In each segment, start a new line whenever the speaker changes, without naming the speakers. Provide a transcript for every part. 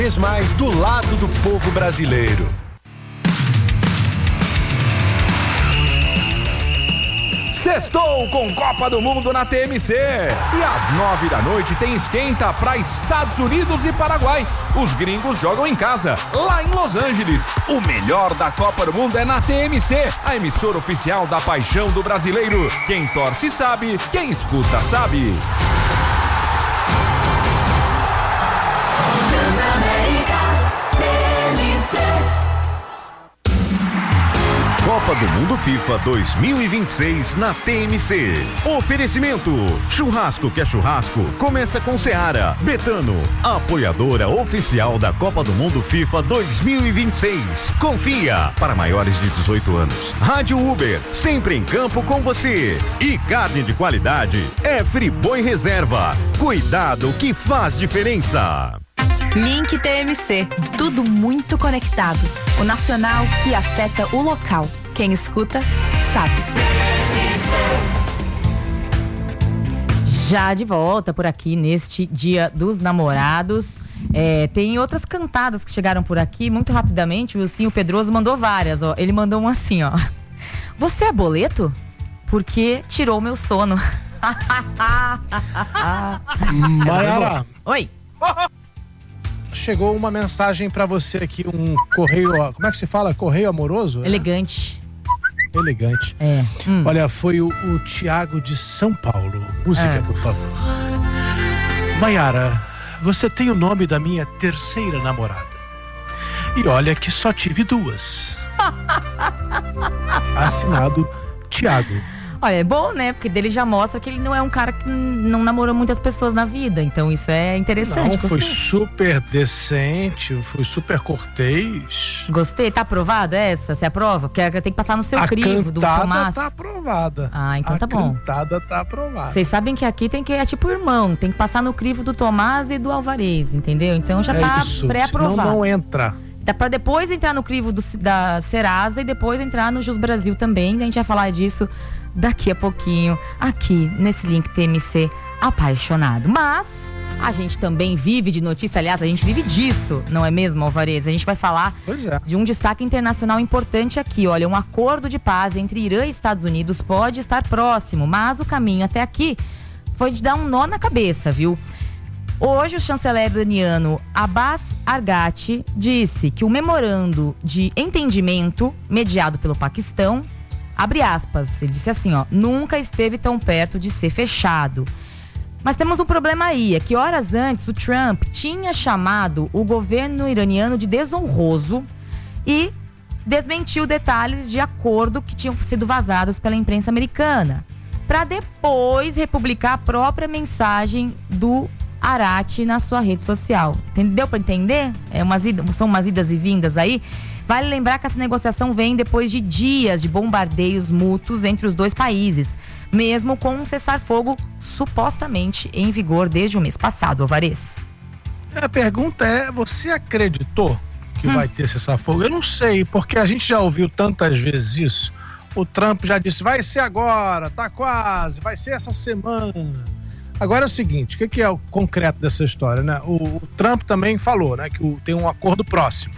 vez mais do lado do povo brasileiro.
Sextou com Copa do Mundo na TMC. E às 9 da noite tem esquenta para Estados Unidos e Paraguai. Os gringos jogam em casa, lá em Los Angeles. O melhor da Copa do Mundo é na TMC, a emissora oficial da paixão do brasileiro. Quem torce sabe, quem escuta sabe.
Copa do Mundo FIFA 2026 na TMC. Oferecimento: churrasco que é churrasco, começa com Seara. Betano, apoiadora oficial da Copa do Mundo FIFA 2026. Confia, para maiores de 18 anos. Rádio Uber, sempre em campo com você. E carne de qualidade é Friboi Reserva. Cuidado que faz diferença.
Link TMC, tudo muito conectado. O nacional que afeta o local. Quem escuta, sabe. Já de volta por aqui neste Dia dos Namorados. Tem outras cantadas que chegaram por aqui muito rapidamente. O Wilson Pedroso mandou várias, ó. Ele mandou um assim, ó. Você é boleto? Porque tirou meu sono.
Mayara.
Oi.
Chegou uma mensagem pra você aqui, um correio, como é que se fala? Correio amoroso?
Elegante.
Elegante. Olha, foi o Tiago de São Paulo. Música, por favor. Mayara, você tem o nome da minha terceira namorada. E olha que só tive 2. Assinado Tiago.
Olha, é bom, né? Porque dele já mostra que ele não é um cara que não namorou muitas pessoas na vida. Então isso é interessante.
Não, foi super decente, foi super cortês.
Gostei. Tá aprovada essa? Você aprova? Porque tem que passar no seu crivo do Tomás.
Tá aprovada.
Ah, então tá bom.
A cantada tá aprovada.
Vocês sabem que aqui é tipo irmão. Tem que passar no crivo do Tomás e do Alvarez, entendeu? Então já tá pré-aprovado.
Senão não entra.
Dá pra depois entrar no crivo da Serasa e depois entrar no Jus Brasil também. A gente vai falar disso daqui a pouquinho, aqui nesse Link TMC Apaixonado. Mas a gente também vive de notícia, aliás, a gente vive disso, não é mesmo, Alvarez? A gente vai falar de um destaque internacional importante aqui. Olha, um acordo de paz entre Irã e Estados Unidos pode estar próximo, mas o caminho até aqui foi de dar um nó na cabeça, viu? Hoje, o chanceler iraniano Abbas Araghchi disse que o memorando de entendimento mediado pelo Paquistão, abre aspas, ele disse assim, ó, nunca esteve tão perto de ser fechado. Mas temos um problema aí, é que horas antes o Trump tinha chamado o governo iraniano de desonroso e desmentiu detalhes de acordo que tinham sido vazados pela imprensa americana, para depois republicar a própria mensagem do Araghchi na sua rede social. Deu para entender? São umas idas e vindas aí. Vale lembrar que essa negociação vem depois de dias de bombardeios mútuos entre os dois países, mesmo com um cessar-fogo supostamente em vigor desde o mês passado, Alvarez.
A pergunta é, você acreditou que vai ter cessar-fogo? Eu não sei, porque a gente já ouviu tantas vezes isso. O Trump já disse, vai ser agora, tá quase, vai ser essa semana. Agora é o seguinte, o que é o concreto dessa história, né? O Trump também falou, né, que tem um acordo próximo.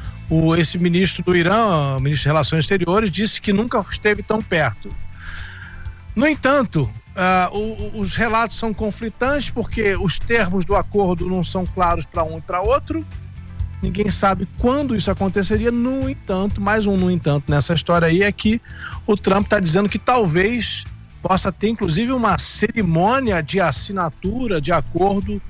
Esse ministro do Irã, o ministro de Relações Exteriores, disse que nunca esteve tão perto. No entanto, os relatos são conflitantes porque os termos do acordo não são claros para um e para outro. Ninguém sabe quando isso aconteceria. No entanto, mais um no entanto nessa história aí é que o Trump está dizendo que talvez possa ter inclusive uma cerimônia de assinatura de acordo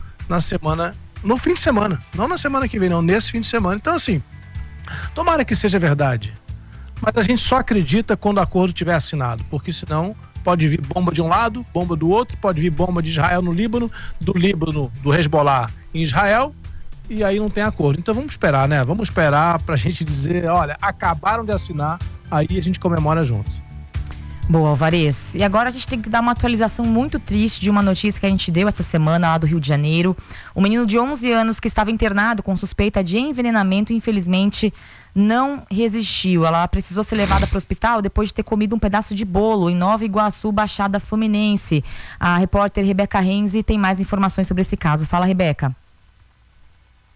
no fim de semana. Não na semana que vem, não, nesse fim de semana. Então, assim, tomara que seja verdade, mas a gente só acredita quando o acordo estiver assinado, porque senão pode vir bomba de um lado, bomba do outro, pode vir bomba de Israel no Líbano, do Líbano, do Hezbollah em Israel, e aí não tem acordo. Então vamos esperar, né? Vamos esperar pra gente dizer, olha, acabaram de assinar, aí a gente comemora junto.
Boa, Alvarez. E agora a gente tem que dar uma atualização muito triste de uma notícia que a gente deu essa semana lá do Rio de Janeiro. Um menino de 11 anos que estava internado com suspeita de envenenamento, infelizmente não resistiu. Ela precisou ser levada para o hospital depois de ter comido um pedaço de bolo em Nova Iguaçu, Baixada Fluminense. A repórter Rebeca Renzi tem mais informações sobre esse caso. Fala, Rebeca.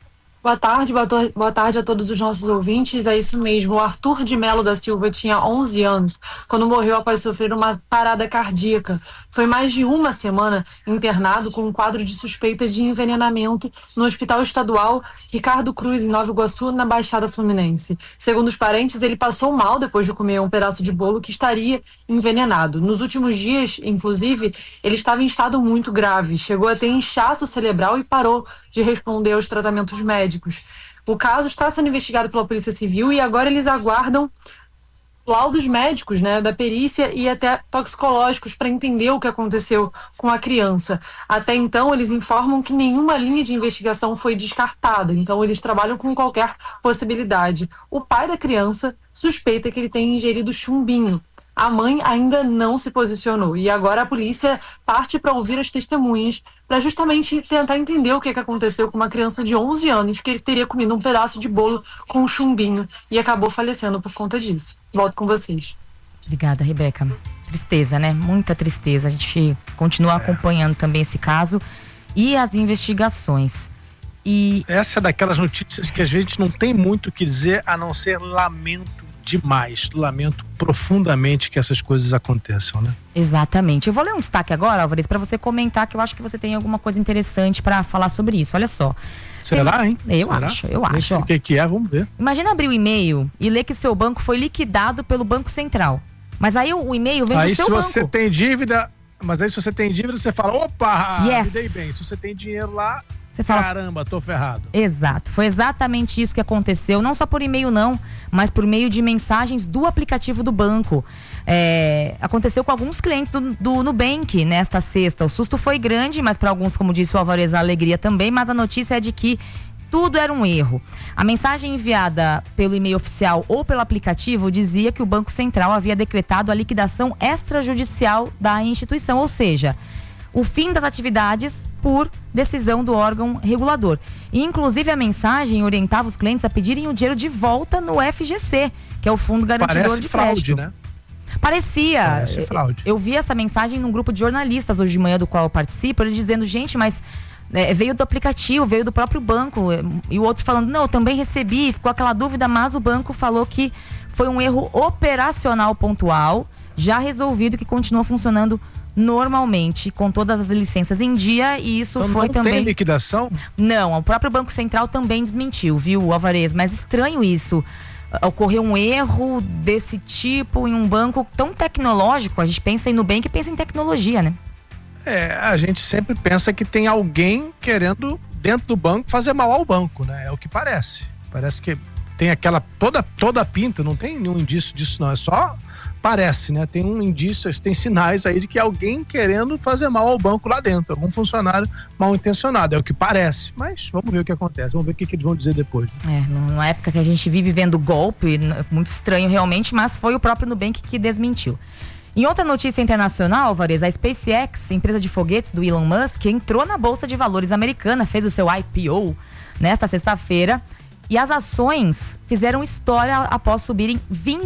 Boa tarde a todos os nossos ouvintes. É isso mesmo, o Arthur de Melo da Silva tinha 11 anos quando morreu após sofrer uma parada cardíaca. Foi mais de uma semana internado com um quadro de suspeita de envenenamento no Hospital Estadual Ricardo Cruz, em Nova Iguaçu, na Baixada Fluminense. Segundo os parentes, ele passou mal depois de comer um pedaço de bolo que estaria envenenado. Nos últimos dias, inclusive, ele estava em estado muito grave, chegou a ter inchaço cerebral e parou de responder aos tratamentos médicos. O caso está sendo investigado pela Polícia Civil e agora eles aguardam laudos médicos, né, da perícia e até toxicológicos para entender o que aconteceu com a criança. Até então, eles informam que nenhuma linha de investigação foi descartada, então eles trabalham com qualquer possibilidade. O pai da criança suspeita que ele tenha ingerido chumbinho. A mãe ainda não se posicionou e agora a polícia parte para ouvir as testemunhas para justamente tentar entender o que aconteceu com uma criança de 11 anos que ele teria comido um pedaço de bolo com um chumbinho e acabou falecendo por conta disso. Volto com vocês.
Obrigada, Rebeca. Tristeza, né? Muita tristeza. A gente continua acompanhando também esse caso e as investigações. E
essa é daquelas notícias que a gente não tem muito o que dizer a não ser lamento demais, lamento profundamente que essas coisas aconteçam, né?
Exatamente. Eu vou ler um destaque agora, Álvares, para você comentar, que eu acho que você tem alguma coisa interessante para falar sobre isso. Olha só.
Será, hein?
Eu
Será?
acho.
O que é, vamos ver.
Imagina abrir o e-mail e ler que o seu banco foi liquidado pelo Banco Central. Mas aí o e-mail vem do seu banco.
Aí se você tem dívida, você fala, opa,
yes,
me dei bem. Se você tem dinheiro lá,
você fala,
caramba, tô ferrado.
Exato, foi exatamente isso que aconteceu, não só por e-mail não, mas por meio de mensagens do aplicativo do banco. Aconteceu com alguns clientes do Nubank nesta sexta. O susto foi grande, mas para alguns, como disse o Álvares, a alegria também, mas a notícia é de que tudo era um erro. A mensagem enviada pelo e-mail oficial ou pelo aplicativo dizia que o Banco Central havia decretado a liquidação extrajudicial da instituição, ou seja, o fim das atividades por decisão do órgão regulador. E, inclusive, a mensagem orientava os clientes a pedirem o dinheiro de volta no FGC, que é o Fundo Garantidor de Crédito.
Parece fraude, né?
Parece
fraude.
Eu vi essa mensagem num grupo de jornalistas hoje de manhã, do qual eu participo, eles dizendo, gente, mas veio do aplicativo, veio do próprio banco. E o outro falando, não, eu também recebi, ficou aquela dúvida, mas o banco falou que foi um erro operacional pontual, já resolvido, que continua funcionando normalmente, com todas as licenças em dia, e isso
então,
foi
não
também...
tem liquidação?
Não, o próprio Banco Central também desmentiu, viu, Álvares? Mas estranho isso. Ocorreu um erro desse tipo em um banco tão tecnológico. A gente pensa em Nubank e pensa em tecnologia, né?
A gente sempre pensa que tem alguém querendo, dentro do banco, fazer mal ao banco, né? É o que parece. Parece que tem aquela toda a pinta, não tem nenhum indício disso, não. É só... Parece, né? Tem um indício, tem sinais aí de que alguém querendo fazer mal ao banco lá dentro, algum funcionário mal intencionado, é o que parece, mas vamos ver o que acontece, vamos ver o que eles vão dizer depois.
Numa época que a gente vive vendo golpe, muito estranho realmente, mas foi o próprio Nubank que desmentiu. Em outra notícia internacional, Álvares, a SpaceX, empresa de foguetes do Elon Musk, entrou na Bolsa de Valores americana, fez o seu IPO nesta sexta-feira. E as ações fizeram história após subirem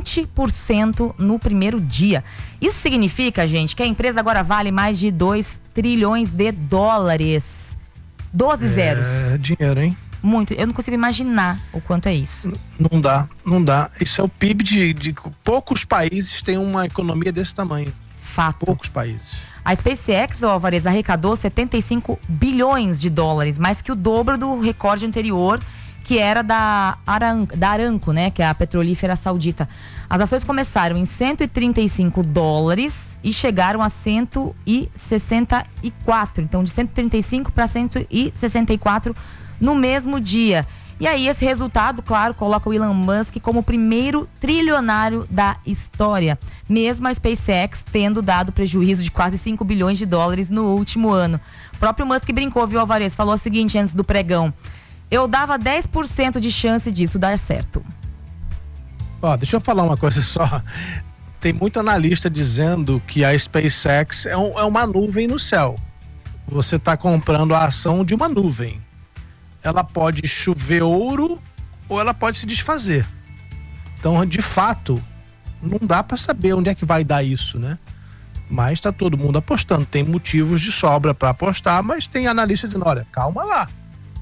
20% no primeiro dia. Isso significa, gente, que a empresa agora vale mais de 2 trilhões de dólares. 12 zeros.
É dinheiro, hein?
Muito. Eu não consigo imaginar o quanto é isso.
Não dá. Isso é o PIB de poucos países têm uma economia desse tamanho.
Fato.
Poucos países.
A SpaceX, Álvares, arrecadou 75 bilhões de dólares, mais que o dobro do recorde anterior, que era da Aramco, né, que é a petrolífera saudita. As ações começaram em 135 dólares e chegaram a 164. Então, de 135 para 164 no mesmo dia. E aí, esse resultado, claro, coloca o Elon Musk como o primeiro trilionário da história, mesmo a SpaceX tendo dado prejuízo de quase 5 bilhões de dólares no último ano. O próprio Musk brincou, viu, Álvares? Falou o seguinte antes do pregão: eu dava 10% de chance disso dar certo.
Deixa eu falar uma coisa só. Tem muito analista dizendo que a SpaceX é uma nuvem no céu. Você está comprando a ação de uma nuvem. Ela pode chover ouro ou ela pode se desfazer. Então, de fato, não dá para saber onde é que vai dar isso, né? Mas está todo mundo apostando. Tem motivos de sobra para apostar, mas tem analista dizendo, olha, calma lá.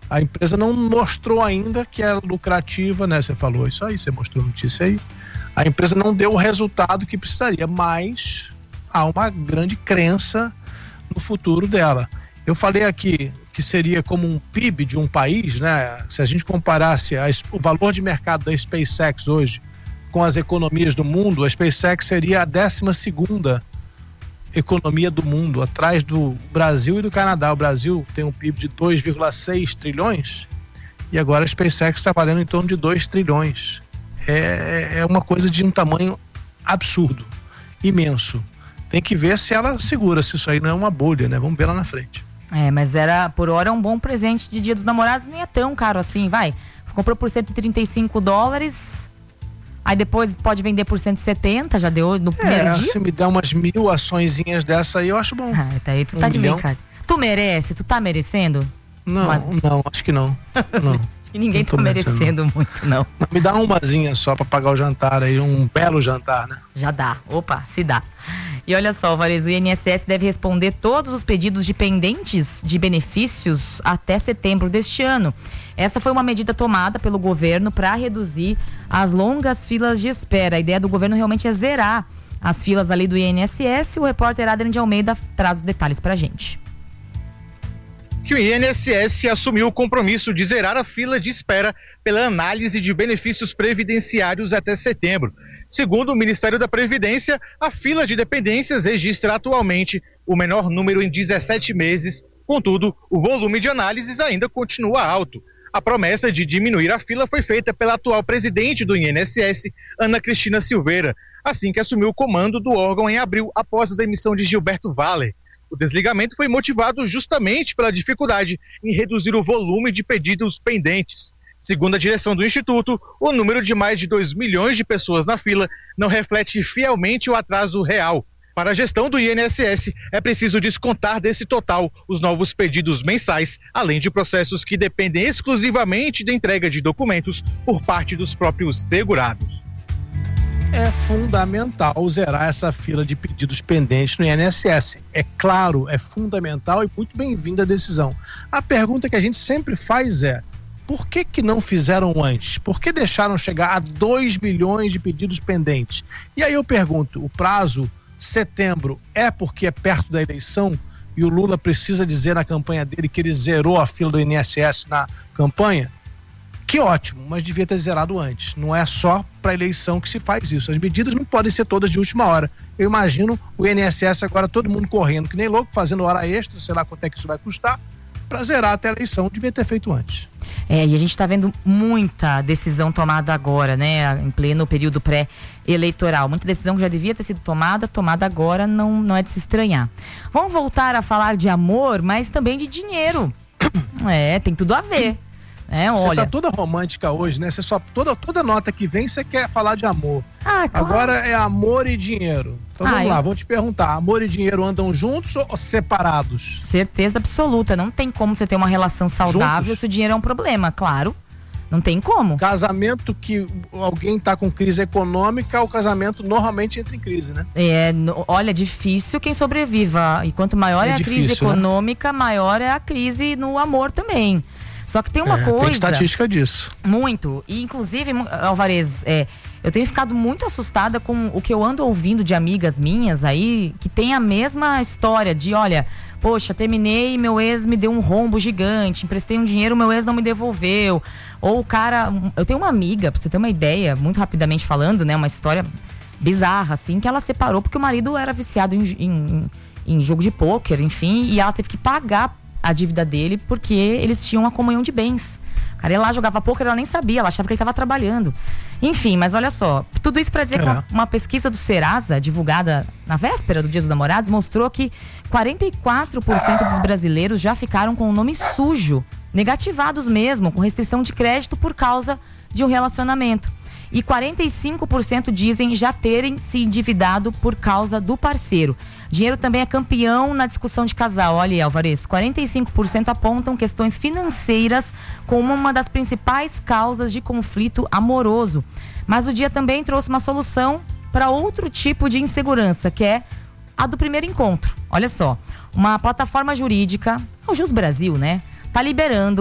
A empresa não mostrou ainda que é lucrativa, né? Você falou isso aí, você mostrou notícia aí. A empresa não deu o resultado que precisaria, mas há uma grande crença no futuro dela. Eu falei aqui que seria como um PIB de um país, né? Se a gente comparasse o valor de mercado da SpaceX hoje com as economias do mundo, a SpaceX seria a 12ª economia do mundo, atrás do Brasil e do Canadá. O Brasil tem um PIB de 2,6 trilhões e agora a SpaceX está valendo em torno de 2 trilhões. É uma coisa de um tamanho absurdo, imenso. Tem que ver se ela segura, se isso aí não é uma bolha, né? Vamos ver lá na frente.
Mas por hora é um bom presente de Dia dos Namorados, nem é tão caro assim, vai. Comprou por $135, aí depois pode vender por 170, já deu no primeiro dia?
Se me der umas 1.000 açõezinhas dessa aí, eu acho bom.
Tá aí, tu tá de bem, cara. Tu merece? Tu tá merecendo?
Não, acho que não. Não.
E ninguém tá merecendo muito, não.
Me dá umazinha só pra pagar o jantar aí, um belo jantar, né?
Já dá. Opa, se dá. E olha só, Vares, o INSS deve responder todos os pedidos de pendentes de benefícios até setembro deste ano. Essa foi uma medida tomada pelo governo para reduzir as longas filas de espera. A ideia do governo realmente é zerar as filas ali do INSS. O repórter Adrian de Almeida traz os detalhes pra gente.
Que o INSS assumiu o compromisso de zerar a fila de espera pela análise de benefícios previdenciários até setembro. Segundo o Ministério da Previdência, a fila de dependências registra atualmente o menor número em 17 meses. Contudo, o volume de análises ainda continua alto. A promessa de diminuir a fila foi feita pela atual presidente do INSS, Ana Cristina Silveira, assim que assumiu o comando do órgão em abril, após a demissão de Gilberto Valler. O desligamento foi motivado justamente pela dificuldade em reduzir o volume de pedidos pendentes. Segundo a direção do Instituto, o número de mais de 2 milhões de pessoas na fila não reflete fielmente o atraso real. Para a gestão do INSS, é preciso descontar desse total os novos pedidos mensais, além de processos que dependem exclusivamente da entrega de documentos por parte dos próprios segurados.
É fundamental zerar essa fila de pedidos pendentes no INSS. É claro, é fundamental e muito bem-vinda a decisão. A pergunta que a gente sempre faz é: por que não fizeram antes? Por que deixaram chegar a 2 milhões de pedidos pendentes? E aí eu pergunto, o prazo, setembro, é porque é perto da eleição e o Lula precisa dizer na campanha dele que ele zerou a fila do INSS na campanha? Que ótimo, mas devia ter zerado antes. Não é só para eleição que se faz isso. As medidas não podem ser todas de última hora. Eu imagino o INSS agora todo mundo correndo, que nem louco, fazendo hora extra, sei lá quanto é que isso vai custar, para zerar até a eleição. Devia ter feito antes.
E a gente está vendo muita decisão tomada agora, né? Em pleno período pré-eleitoral. Muita decisão que já devia ter sido tomada agora, não é de se estranhar. Vamos voltar a falar de amor, mas também de dinheiro. Tem tudo a ver.
Você tá toda romântica hoje, né? Você só toda nota que vem você quer falar de amor.
Claro.
Agora é amor e dinheiro. Então vamos lá, vou te perguntar, amor e dinheiro andam juntos ou separados?
Certeza absoluta, não tem como você ter uma relação saudável juntos? Se o dinheiro é um problema, claro. Não tem como.
Casamento que alguém tá com crise econômica, o casamento normalmente entra em crise, né?
Olha, difícil quem sobreviva. E quanto maior é a
difícil,
crise econômica, né? Maior é a crise no amor também. Só que tem uma coisa...
Tem estatística disso.
Muito. E inclusive, Alvarez, eu tenho ficado muito assustada com o que eu ando ouvindo de amigas minhas aí, que tem a mesma história de, olha, poxa, terminei e meu ex me deu um rombo gigante, emprestei um dinheiro, meu ex não me devolveu. Ou o cara... Eu tenho uma amiga, pra você ter uma ideia, muito rapidamente falando, né, uma história bizarra, assim, que ela separou porque o marido era viciado em jogo de pôquer, enfim, e ela teve que pagar a dívida dele porque eles tinham uma comunhão de bens. O cara ia lá, jogava pôquer, ela nem sabia, ela achava que ele estava trabalhando. Enfim, mas olha só, tudo isso para dizer que uma pesquisa do Serasa, divulgada na véspera do Dia dos Namorados, mostrou que 44% dos brasileiros já ficaram com o nome sujo, negativados mesmo, com restrição de crédito por causa de um relacionamento. E 45% dizem já terem se endividado por causa do parceiro. Dinheiro também é campeão na discussão de casal. Olha, Alvarez, 45% apontam questões financeiras como uma das principais causas de conflito amoroso. Mas o dia também trouxe uma solução para outro tipo de insegurança, que é a do primeiro encontro. Olha só, uma plataforma jurídica, o Jus Brasil, né, tá liberando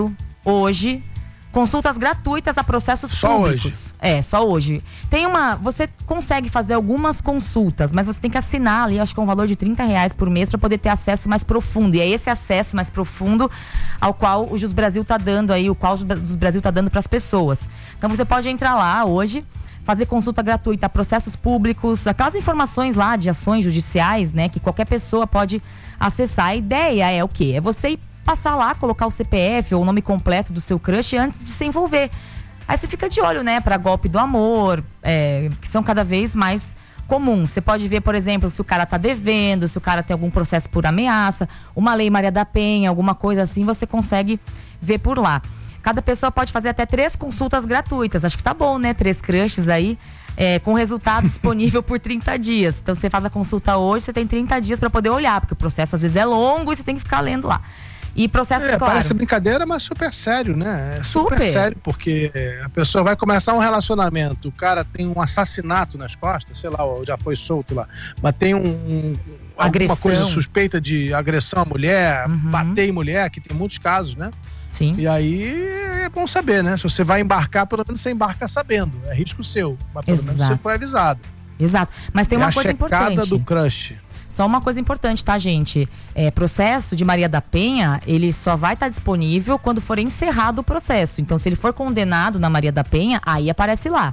hoje, consultas gratuitas a processos públicos.
Hoje?
Só hoje. Você consegue fazer algumas consultas, mas você tem que assinar ali, acho que é um valor de R$30 por mês para poder ter acesso mais profundo. E é esse acesso mais profundo ao qual o Jus Brasil está dando aí, o qual o Jus Brasil está dando para as pessoas. Então você pode entrar lá hoje, fazer consulta gratuita a processos públicos, aquelas informações lá de ações judiciais, né, que qualquer pessoa pode acessar. A ideia é o quê? É você ir passar lá, colocar o CPF ou o nome completo do seu crush antes de se envolver. Aí você fica de olho, né, para golpe do amor, que são cada vez mais comuns. Você pode ver, por exemplo, se o cara tá devendo, se o cara tem algum processo por ameaça, uma lei Maria da Penha, alguma coisa assim, você consegue ver por lá. Cada pessoa pode fazer até 3 consultas gratuitas. Acho que tá bom, né? 3 crushes aí, com resultado disponível por 30 dias. Então você faz a consulta hoje, você tem 30 dias para poder olhar, porque o processo às vezes é longo e você tem que ficar lendo lá. E processos, claro.
Parece brincadeira, mas super sério, né? É super sério, porque a pessoa vai começar um relacionamento, o cara tem um assassinato nas costas, sei lá, já foi solto lá, mas tem alguma coisa suspeita de agressão à mulher, bater em mulher, que tem muitos casos, né?
Sim.
E aí é bom saber, né? Se você vai embarcar, pelo menos você embarca sabendo. É risco seu, mas pelo menos você foi avisado.
Exato. Mas tem uma coisa importante.
A checada do crush.
Só uma coisa importante, tá, gente? Processo de Maria da Penha, ele só vai estar disponível quando for encerrado o processo. Então, se ele for condenado na Maria da Penha, aí aparece lá.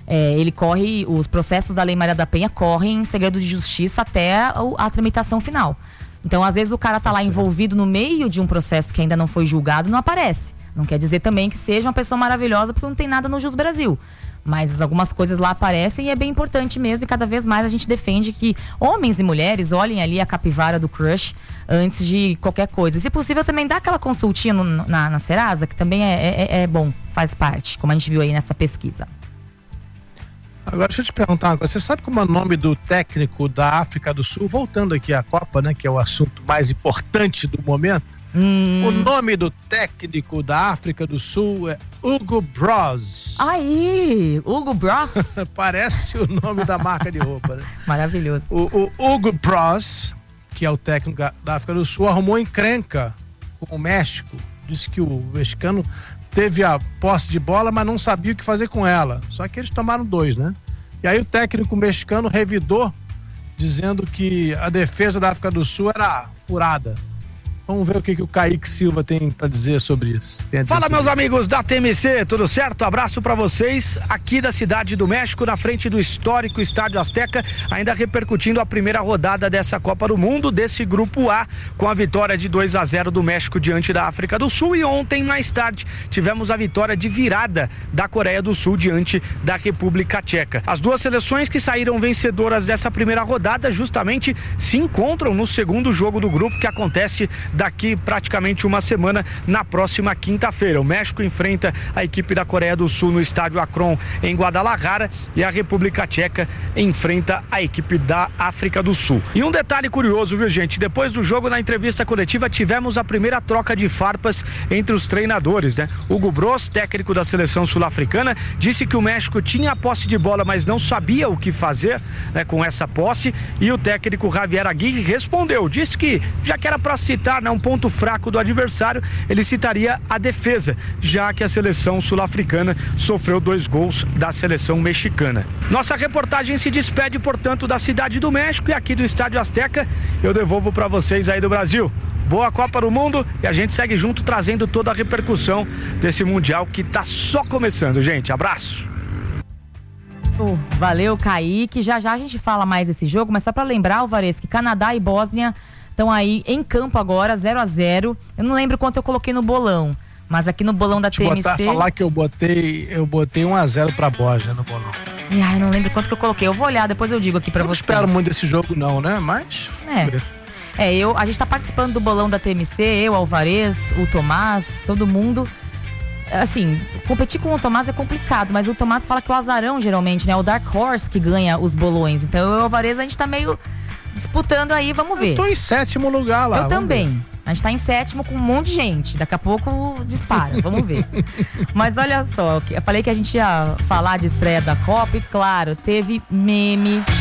Os processos da Lei Maria da Penha correm em segredo de justiça até a tramitação final. Então, às vezes, o cara tá lá envolvido no meio de um processo que ainda não foi julgado, não aparece. Não quer dizer também que seja uma pessoa maravilhosa, porque não tem nada no Jus Brasil. Mas algumas coisas lá aparecem e é bem importante mesmo. E cada vez mais a gente defende que homens e mulheres olhem ali a capivara do crush antes de qualquer coisa. E, se possível, também dá aquela consultinha na Serasa, que também é bom, faz parte, como a gente viu aí nessa pesquisa.
Agora, deixa eu te perguntar uma coisa. Você sabe como é o nome do técnico da África do Sul? Voltando aqui à Copa, né? Que é o assunto mais importante do momento. O nome do técnico da África do Sul é Hugo Bros.
Aí, Hugo Bros.
Parece o nome da marca de roupa, né?
Maravilhoso.
O Hugo Bros, que é o técnico da África do Sul, arrumou encrenca com o México. Disse que o mexicano teve a posse de bola, mas não sabia o que fazer com ela. Só que eles tomaram 2, né? E aí o técnico mexicano revidou, dizendo que a defesa da África do Sul era furada. Vamos ver o que o Kaique Silva tem para dizer sobre isso.
Fala, meus amigos da TMC, tudo certo? Abraço para vocês aqui da Cidade do México, na frente do histórico Estádio Azteca, ainda repercutindo a primeira rodada dessa Copa do Mundo, desse Grupo A, com a vitória de 2-0 do México diante da África do Sul. E ontem, mais tarde, tivemos a vitória de virada da Coreia do Sul diante da República Tcheca. As duas seleções que saíram vencedoras dessa primeira rodada justamente se encontram no segundo jogo do grupo, que acontece daqui praticamente uma semana, na próxima quinta-feira. O México enfrenta a equipe da Coreia do Sul no estádio Akron, em Guadalajara, e a República Tcheca enfrenta a equipe da África do Sul. E um detalhe curioso, viu, gente? Depois do jogo, na entrevista coletiva, tivemos a primeira troca de farpas entre os treinadores, né? Hugo Bros, técnico da seleção sul-africana, disse que o México tinha a posse de bola, mas não sabia o que fazer, né, com essa posse, e o técnico Javier Aguirre respondeu, disse que, já que era para citar, né, um ponto fraco do adversário, ele citaria a defesa, já que a seleção sul-africana sofreu 2 gols da seleção mexicana. Nossa reportagem se despede, portanto, da Cidade do México e aqui do Estádio Azteca. Eu devolvo para vocês aí do Brasil. Boa Copa do Mundo, e a gente segue junto trazendo toda a repercussão desse Mundial que tá só começando, gente. Abraço.
Valeu, Kaique. Já a gente fala mais desse jogo, mas só para lembrar, Alvarez, que Canadá e Bósnia estão aí em campo agora, 0-0. Eu não lembro quanto eu coloquei no bolão, mas aqui no bolão da TMC...
falar que eu botei 1-0 pra Bósnia no bolão.
Eu não lembro quanto que eu coloquei. Eu vou olhar, depois eu digo aqui pra vocês.
Eu não espero muito desse jogo não, né? Mas...
a gente tá participando do bolão da TMC, eu, Alvarez, o Tomás, todo mundo. Assim, competir com o Tomás é complicado, mas o Tomás fala que o azarão, geralmente, né? O Dark Horse que ganha os bolões. Então, eu e o Alvarez, a gente tá meio disputando aí, vamos ver.
Eu tô em 7º lugar lá.
Eu também. A gente tá em 7º com um monte de gente. Daqui a pouco dispara, vamos ver. Mas olha só, eu falei que a gente ia falar de estreia da Copa e, claro, teve meme.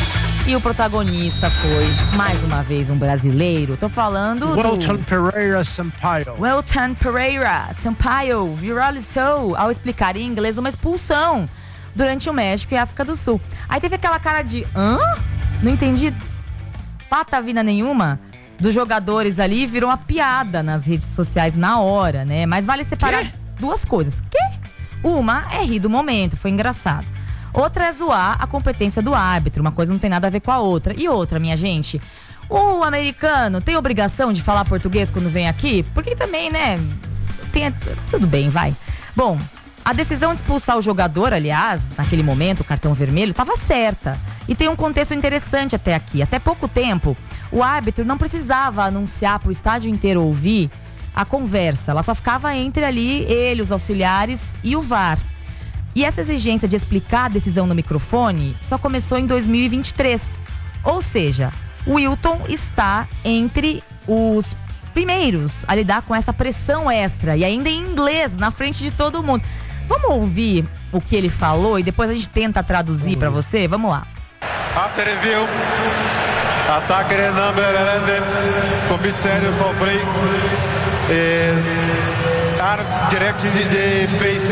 E o protagonista foi, mais uma vez, um brasileiro. Tô falando
Welton Pereira Sampaio.
Welton Pereira Sampaio viralizou ao explicar em inglês uma expulsão durante o México e África do Sul. Aí teve aquela cara de, não entendi patavina nenhuma dos jogadores ali, virou uma piada nas redes sociais na hora, né? Mas vale separar duas coisas. Uma é rir do momento, foi engraçado. Outra é zoar a competência do árbitro, uma coisa não tem nada a ver com a outra. E outra, minha gente, o americano tem obrigação de falar português quando vem aqui? Porque também, né, tudo bem, vai. Bom, a decisão de expulsar o jogador, aliás, naquele momento, o cartão vermelho, estava certa. E tem um contexto interessante até aqui. Até pouco tempo, o árbitro não precisava anunciar para o estádio inteiro ouvir a conversa. Ela só ficava entre ali, ele, os auxiliares e o VAR. E essa exigência de explicar a decisão no microfone só começou em 2023. Ou seja, o Wilton está entre os primeiros a lidar com essa pressão extra. E ainda em inglês, na frente de todo mundo. Vamos ouvir o que ele falou e depois a gente tenta traduzir para você? Vamos lá.
After review, attacker number 11, commissary for play is arms directed the face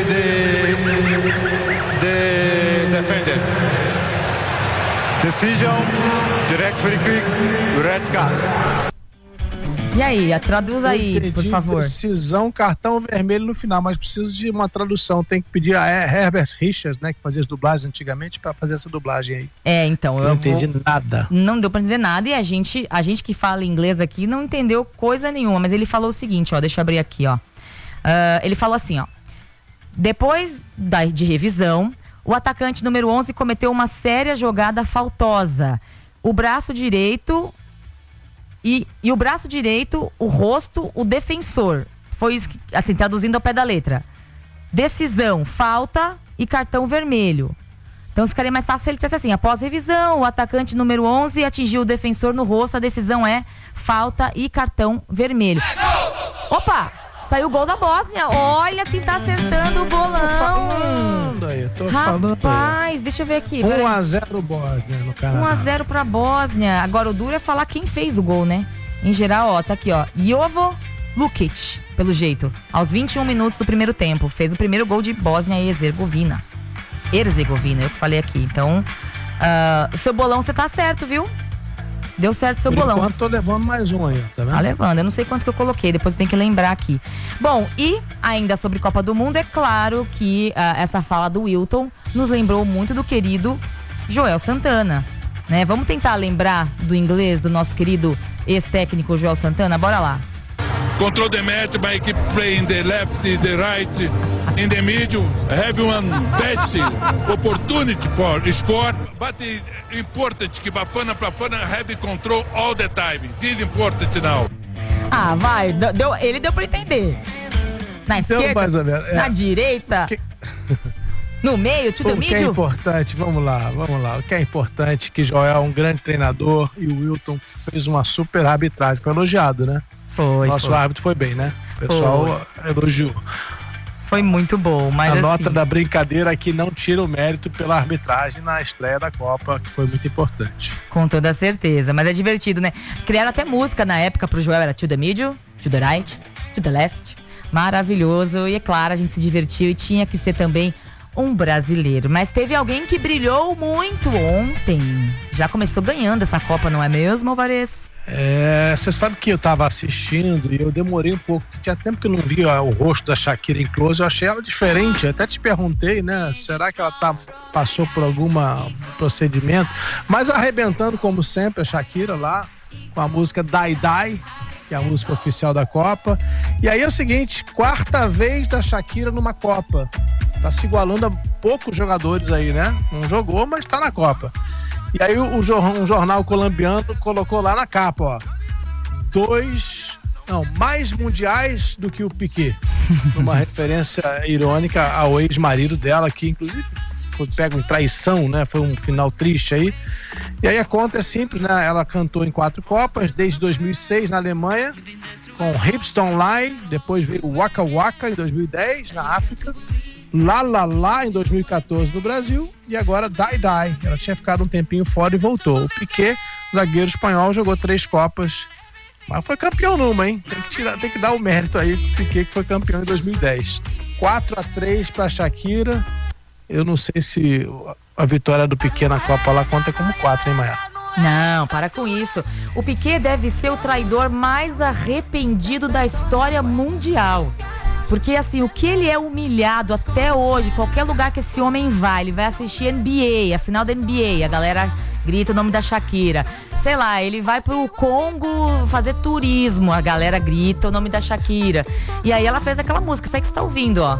the defender. Decision, direct free kick, red card.
E aí, traduz aí, por favor.
Decisão, cartão vermelho no final, mas preciso de uma tradução. Tem que pedir a Herbert Richards, né, que fazia as dublagens antigamente, para fazer essa dublagem aí.
Então, eu
não entendi nada.
Não deu pra entender nada e a gente que fala inglês aqui não entendeu coisa nenhuma, mas ele falou o seguinte, ó, deixa eu abrir aqui, ó. Ele falou assim, ó. Depois de revisão, o atacante número 11 cometeu uma séria jogada faltosa. O braço direito... E o braço direito, o rosto, o defensor. Foi isso que, assim, traduzindo ao pé da letra. Decisão, falta e cartão vermelho. Então ficaria mais fácil se ele dissesse assim: após revisão, o atacante número 11 atingiu o defensor no rosto, a decisão é falta e cartão vermelho. Opa! Saiu o gol da Bósnia. Olha quem tá acertando o bolão.
Tô falando aí.
Rapaz, deixa eu ver aqui.
1-0 Bósnia no Canadá.
1-0 pra Bósnia. Agora o duro é falar quem fez o gol, né? Em geral, ó, tá aqui, ó. Jovo Lukic, pelo jeito. Aos 21 minutos do primeiro tempo. Fez o primeiro gol de Bósnia e Herzegovina. Eu que falei aqui. Então, o seu bolão, você tá certo, viu? Deu certo o seu bolão. Por enquanto
tô levando mais um aí, tá vendo?
Tá levando, eu não sei quanto que eu coloquei, depois eu tenho que lembrar aqui. Bom, e ainda sobre Copa do Mundo, é claro que essa fala do Wilton nos lembrou muito do querido Joel Santana, né? Vamos tentar lembrar do inglês do nosso querido ex-técnico Joel Santana? Bora lá.
Control the match by keep playing the left, the right, in the middle. Have one best opportunity for score, but important que Bafana have control all the time. This important now.
Vai, ele deu pra entender. Na esquerda,
mais ou menos,
na direita, no meio, tudo
middle. O que é importante, vamos lá. O que é importante é que Joel é um grande treinador e o Wilton fez uma super arbitragem. Foi elogiado, né? Nosso árbitro foi bem, né? O pessoal elogiou.
Foi muito bom, mas
a nota da brincadeira aqui não tira o mérito pela arbitragem na estreia da Copa, que foi muito importante.
Com toda certeza, mas é divertido, né? Criaram até música na época pro Joel, era to the middle, to the right, to the left. Maravilhoso, e é claro, a gente se divertiu e tinha que ser também um brasileiro. Mas teve alguém que brilhou muito ontem. Já começou ganhando essa Copa, não é mesmo, Alvarez?
Você sabe que eu tava assistindo e eu demorei um pouco, porque tinha tempo que eu não via o rosto da Shakira em close, eu achei ela diferente, eu até te perguntei, né, será que ela passou por algum procedimento, mas arrebentando como sempre a Shakira lá, com a música Die Die, que é a música oficial da Copa, e aí é o seguinte, 4ª vez da Shakira numa Copa, tá se igualando a poucos jogadores aí, né, não jogou, mas tá na Copa. E aí um jornal colombiano colocou lá na capa, ó, mais mundiais do que o Piquet. Uma referência irônica ao ex-marido dela, que inclusive foi pego em traição, né? Foi um final triste aí. E aí a conta é simples, né? Ela cantou em 4 Copas, desde 2006 na Alemanha, com Hips Don't Lie, depois veio Waka Waka em 2010, na África, Lá Lá Lá em 2014 no Brasil e agora Die Die. Ela tinha ficado um tempinho fora e voltou. O Piqué, zagueiro espanhol, jogou 3 Copas, mas foi campeão numa, hein? Tem que dar o mérito aí pro Piqué, que foi campeão em 2010. 4-3 pra Shakira. Eu não sei se a vitória do Piqué na Copa lá conta como 4, hein, Maia?
Não, para com isso. O Piqué deve ser o traidor mais arrependido da história mundial. Porque, assim, o que ele é humilhado até hoje, qualquer lugar que esse homem vai, ele vai assistir NBA, a final da NBA, a galera grita o nome da Shakira. Sei lá, ele vai pro Congo fazer turismo, a galera grita o nome da Shakira. E aí ela fez aquela música, essa aí que você tá ouvindo, ó.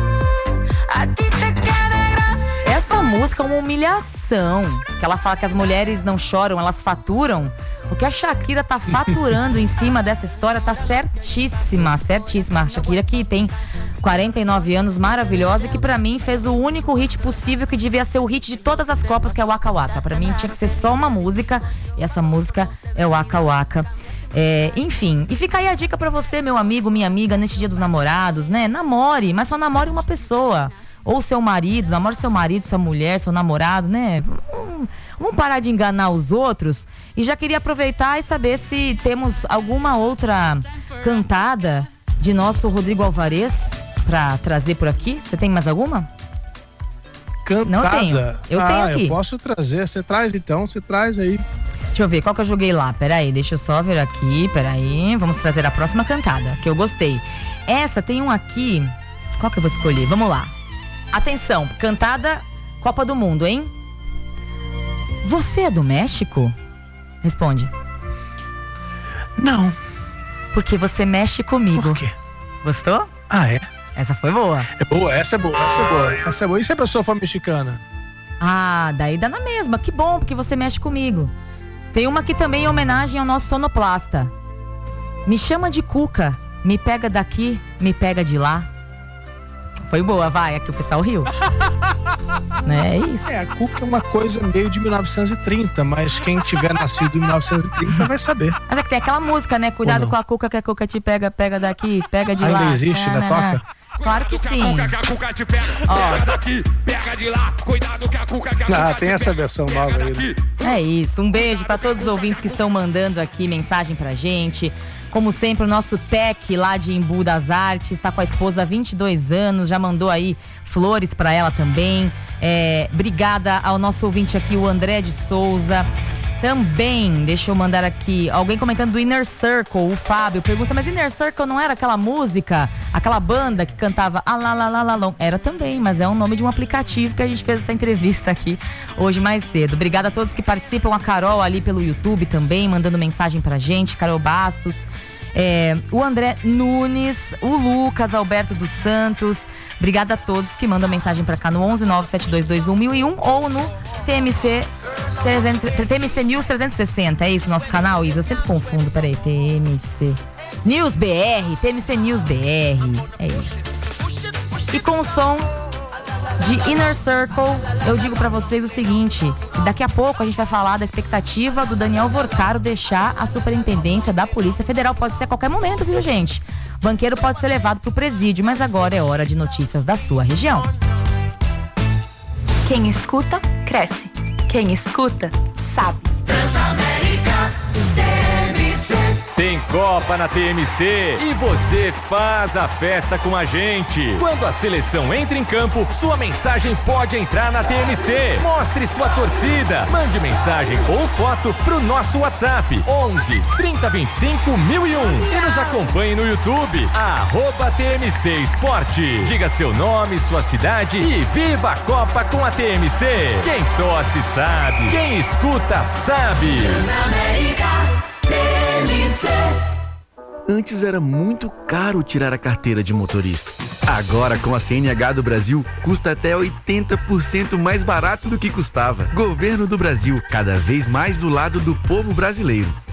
Essa música é uma humilhação. Que ela fala que as mulheres não choram, elas faturam. O que a Shakira tá faturando em cima dessa história tá certíssima, certíssima. A Shakira que tem 49 anos, maravilhosa, e que pra mim fez o único hit possível que devia ser o hit de todas as Copas, que é o Waka Waka. Pra mim tinha que ser só uma música, e essa música é o Waka Waka. Enfim, e fica aí a dica pra você, meu amigo, minha amiga, neste Dia dos Namorados, né? Namore, mas só namore uma pessoa. Ou seu marido, namore seu marido, sua mulher, seu namorado, né? Vamos parar de enganar os outros. E já queria aproveitar e saber se temos alguma outra cantada de nosso Rodrigo Alvarez pra trazer por aqui. Você tem mais alguma?
Cantada?
Não tenho. Eu tenho aqui.
Eu posso trazer. Você traz então, você traz aí.
Deixa eu ver, qual que eu joguei lá? Peraí, deixa eu só ver aqui, peraí. Vamos trazer a próxima cantada, que eu gostei. Essa tem um aqui. Qual que eu vou escolher? Vamos lá. Atenção, cantada Copa do Mundo, hein? Você é do México? Responde.
Não.
Porque você mexe comigo.
Por quê?
Gostou?
Ah, é?
Essa foi boa.
É boa, essa é boa, essa é boa. Essa é boa. E se a pessoa for mexicana?
Ah, daí dá na mesma. Que bom, porque você mexe comigo. Tem uma aqui também em homenagem ao nosso sonoplasta. Me chama de Cuca. Me pega daqui, me pega de lá. Foi boa, vai, aqui o pessoal riu. É isso.
A Cuca é uma coisa meio de 1930, mas quem tiver nascido em 1930 vai saber.
Mas é que tem aquela música, né? Cuidado com a Cuca, que a Cuca te pega, pega daqui, pega de lá.
Ainda existe, né? Toca?
Claro que sim.
Ah, tem essa versão nova aí.
É isso, um beijo pra todos os ouvintes que estão mandando aqui mensagem pra gente. Como sempre, o nosso Tec lá de Embu das Artes está com a esposa há 22 anos, já mandou aí flores pra ela também. Obrigada ao nosso ouvinte aqui, o André de Souza. Também, deixa eu mandar aqui, alguém comentando do Inner Circle, o Fábio, pergunta, mas Inner Circle não era aquela música, aquela banda que cantava Alalalalala? Era também, mas é o nome de um aplicativo que a gente fez essa entrevista aqui hoje mais cedo. Obrigada a todos que participam, a Carol ali pelo YouTube também, mandando mensagem pra gente, Carol Bastos, o André Nunes, o Lucas Alberto dos Santos. Obrigada a todos que mandam mensagem pra cá no 11972211001 ou no TMC News 360. É isso, nosso canal, Isa? Eu sempre confundo, peraí, TMC News BR, TMC News BR, é isso. E com o som de Inner Circle, eu digo pra vocês o seguinte, daqui a pouco a gente vai falar da expectativa do Daniel Vorcaro deixar a superintendência da Polícia Federal. Pode ser a qualquer momento, viu, gente? Banqueiro pode ser levado pro presídio, mas agora é hora de notícias da sua região.
Quem escuta, cresce. Quem escuta, sabe.
Transamérica TMC.
Tem Copa na TMC e você faz a festa com a gente. Quando a seleção entra em campo, sua mensagem pode entrar na TMC. Mostre sua torcida. Mande mensagem ou foto pro nosso WhatsApp 11 30 25 1001 e nos acompanhe no YouTube @TMC Esporte. Diga seu nome, sua cidade e viva a Copa com a TMC. Quem torce sabe, quem escuta sabe.
Transamérica TMC.
Antes era muito caro tirar a carteira de motorista. Agora, com a CNH do Brasil, custa até 80% mais barato do que custava. Governo do Brasil, cada vez mais do lado do povo brasileiro.